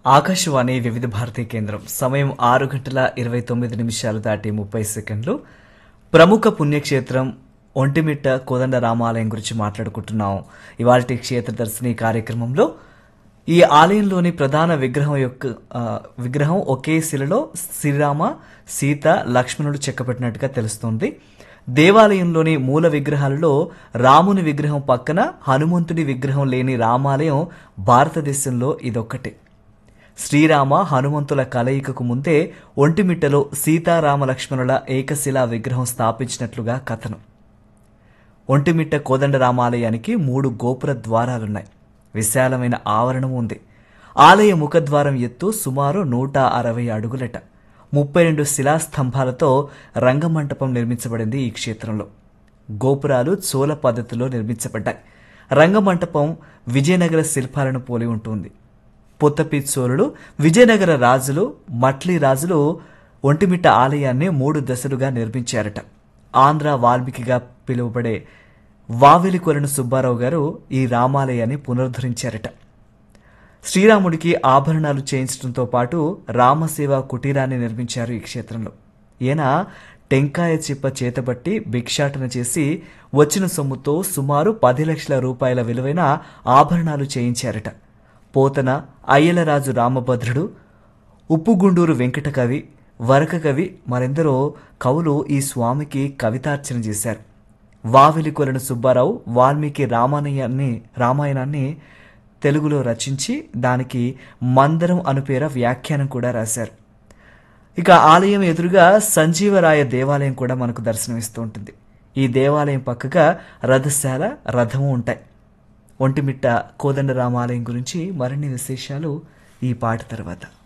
ఆకాశవాణి వివిధ భారతీ కేంద్రం సమయం 6 గంటల 29 నిమిషాలు దాటి 30 సెకండ్లు. ప్రముఖ పుణ్యక్షేత్రం ఒంటిమిట్ట కోదండ రామాలయం గురించి మాట్లాడుకుంటున్నాం. ఇవాల్టి క్షేత్ర దర్శిని కార్యక్రమంలో ఈ ఆలయంలోని ప్రధాన విగ్రహం ఒకే శిలలో శ్రీరామ, సీత, లక్ష్మణుడు చెక్కబెట్టినట్టుగా తెలుస్తోంది. దేవాలయంలోని మూల విగ్రహాలలో రాముని విగ్రహం పక్కన హనుమంతుడి విగ్రహం లేని రామాలయం భారతదేశంలో ఇదొక్కటే. శ్రీరామ హనుమంతుల కలయికకు ముందే ఒంటిమిట్టలో సీతారామ లక్ష్మణుల ఏకశిలా విగ్రహం స్థాపించినట్లుగా కథనం. ఒంటిమిట్ట కోదండ రామాలయానికి 3 గోపుర ద్వారాలున్నాయి. విశాలమైన ఆవరణం ఉంది. ఆలయ ముఖద్వారం ఎత్తు సుమారు 160 అడుగులట. 32 శిలాస్తంభాలతో రంగమంటపం నిర్మించబడింది. ఈ క్షేత్రంలో గోపురాలు చోళ పద్ధతిలో నిర్మించబడ్డాయి. రంగమంటపం విజయనగర శిల్పాలను పోలి ఉంటుంది. పొత్తపిచ్చోళులు, విజయనగర రాజులు, మట్లీ రాజులు ఒంటిమిట్ట ఆలయాన్ని 3 దశలుగా నిర్మించారట. ఆంధ్ర వాల్మీకిగా పిలువబడే వావిలికొలను సుబ్బారావు గారు ఈ రామాలయాన్ని పునరుద్ధరించారట. శ్రీరాముడికి ఆభరణాలు చేయించడంతో పాటు రామసేవ కుటీరాన్ని నిర్మించారు ఈ క్షేత్రంలో. ఈయన టెంకాయ చిప్ప చేతబట్టి భిక్షాటన చేసి వచ్చిన సొమ్ముతో సుమారు 10 లక్షల రూపాయల విలువైన ఆభరణాలు చేయించారట. పోతన, అయ్యలరాజు రామభద్రుడు, ఉప్పుగుండూరు వెంకటకవి, వరకకవి మరెందరో కవులు ఈ స్వామికి కవితార్చన చేశారు. వావిలికొలను సుబ్బారావు వాల్మీకి రామాయణాన్ని తెలుగులో రచించి దానికి మందరం అనుపేర వ్యాఖ్యానం కూడా రాశారు. ఇక ఆలయం ఎదురుగా సంజీవరాయ దేవాలయం కూడా మనకు దర్శనమిస్తూ ఉంటుంది. ఈ దేవాలయం పక్కగా రథశాల, రథము ఉంటాయి. ఒంటిమిట్ట కోదండ రామాలయం గురించి మరిన్ని విశేషాలు ఈ పాట తర్వాత.